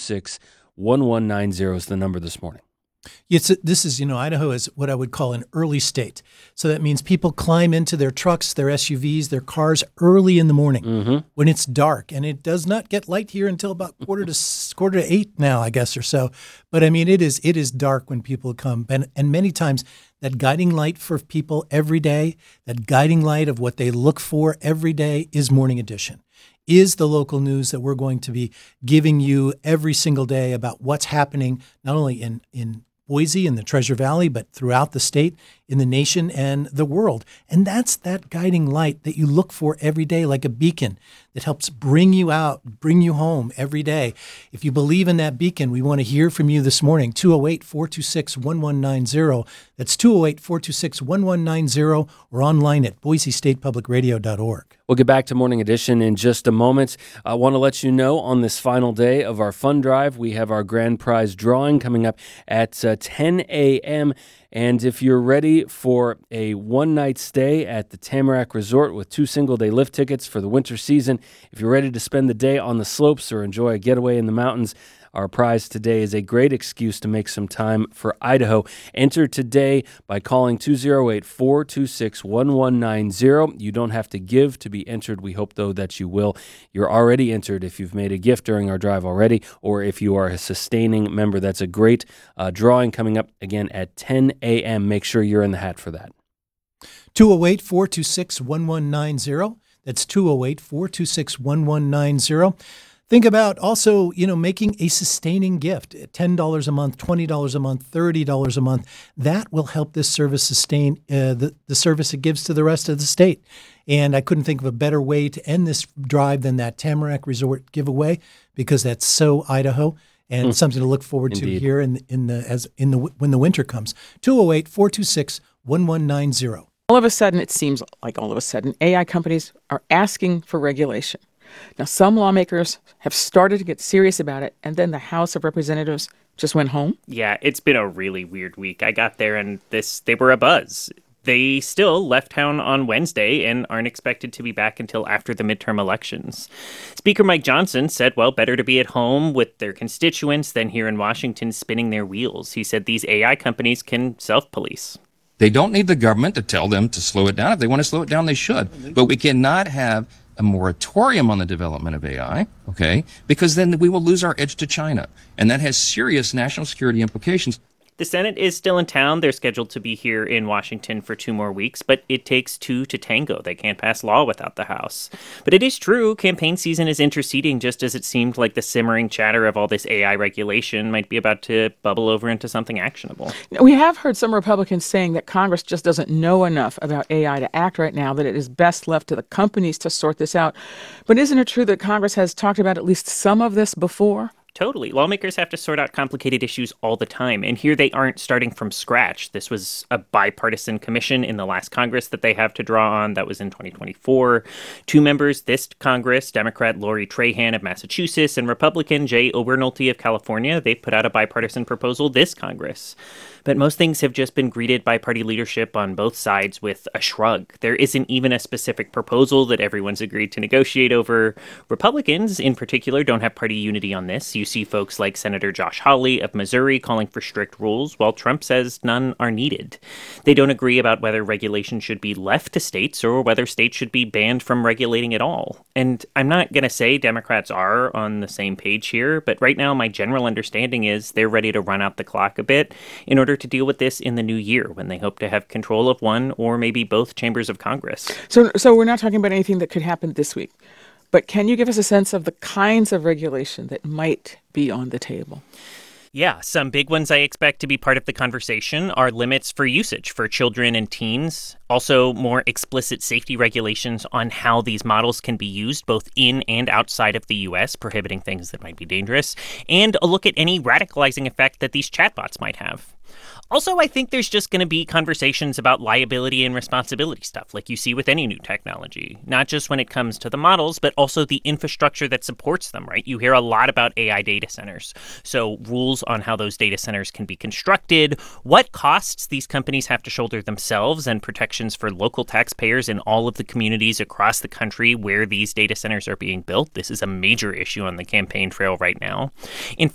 426-1190 is the number this morning. This is, Idaho is what I would call an early state. So that means people climb into their trucks, their SUVs, their cars early in the morning when it's dark. And it does not get light here until about quarter to 8 now, I guess, or so. But I mean, it is dark when people come. And many times that guiding light for people every day, that guiding light of what they look for every day is Morning Edition. Is the local news that we're going to be giving you every single day about what's happening, not only in Boise and the Treasure Valley, but throughout the state, in the nation, and the world. And that's that guiding light that you look for every day, like a beacon that helps bring you out, bring you home every day. If you believe in that beacon, we want to hear from you this morning, 208-426-1190. That's 208-426-1190, or online at boisestatepublicradio.org. We'll get back to Morning Edition in just a moment. I want to let you know on this final day of our fund drive, we have our grand prize drawing coming up at 10 a.m. And if you're ready for a one-night stay at the Tamarack Resort with 2 single-day lift tickets for the winter season, if you're ready to spend the day on the slopes or enjoy a getaway in the mountains, our prize today is a great excuse to make some time for Idaho. Enter today by calling 208-426-1190. You don't have to give to be entered. We hope, though, that you will. You're already entered if you've made a gift during our drive already, or if you are a sustaining member. That's a great drawing coming up again at 10 a.m. Make sure you're in the hat for that. 208-426-1190. That's 208-426-1190. Think about also, making a sustaining gift, $10 a month, $20 a month, $30 a month. That will help this service sustain the service it gives to the rest of the state. And I couldn't think of a better way to end this drive than that Tamarack Resort giveaway, because that's so Idaho and something to look forward to here when the winter comes. 208-426-1190. All of a sudden, it seems like AI companies are asking for regulation. Now, some lawmakers have started to get serious about it, and then the House of Representatives just went home. Yeah, it's been a really weird week. I got there and they were abuzz. They still left town on Wednesday and aren't expected to be back until after the midterm elections. Speaker Mike Johnson said, better to be at home with their constituents than here in Washington spinning their wheels. He said these AI companies can self-police. They don't need the government to tell them to slow it down. If they want to slow it down, they should. But we cannot have a moratorium on the development of AI, okay? Because then we will lose our edge to China. And that has serious national security implications. The Senate is still in town. They're scheduled to be here in Washington for 2 more weeks, but it takes 2 to tango. They can't pass law without the House. But it is true, campaign season is interceding just as it seemed like the simmering chatter of all this AI regulation might be about to bubble over into something actionable. We have heard some Republicans saying that Congress just doesn't know enough about AI to act right now, that it is best left to the companies to sort this out. But isn't it true that Congress has talked about at least some of this before? Totally. Lawmakers have to sort out complicated issues all the time, and here they aren't starting from scratch. This was a bipartisan commission in the last Congress that they have to draw on. That was in 2024. 2 members this Congress, Democrat Lori Trahan of Massachusetts and Republican Jay Obernolte of California, they've put out a bipartisan proposal this Congress. But most things have just been greeted by party leadership on both sides with a shrug. There isn't even a specific proposal that everyone's agreed to negotiate over. Republicans, in particular, don't have party unity on this. You see folks like Senator Josh Hawley of Missouri calling for strict rules, while Trump says none are needed. They don't agree about whether regulation should be left to states or whether states should be banned from regulating at all. And I'm not going to say Democrats are on the same page here, but right now my general understanding is they're ready to run out the clock a bit in order to deal with this in the new year, when they hope to have control of one or maybe both chambers of Congress. So we're not talking about anything that could happen this week. But can you give us a sense of the kinds of regulation that might be on the table? Yeah, some big ones I expect to be part of the conversation are limits for usage for children and teens. Also, more explicit safety regulations on how these models can be used both in and outside of the U.S., prohibiting things that might be dangerous. And a look at any radicalizing effect that these chatbots might have. Also, I think there's just going to be conversations about liability and responsibility stuff like you see with any new technology, not just when it comes to the models, but also the infrastructure that supports them, right? You hear a lot about AI data centers. So rules on how those data centers can be constructed, what costs these companies have to shoulder themselves, and protections for local taxpayers in all of the communities across the country where these data centers are being built. This is a major issue on the campaign trail right now. In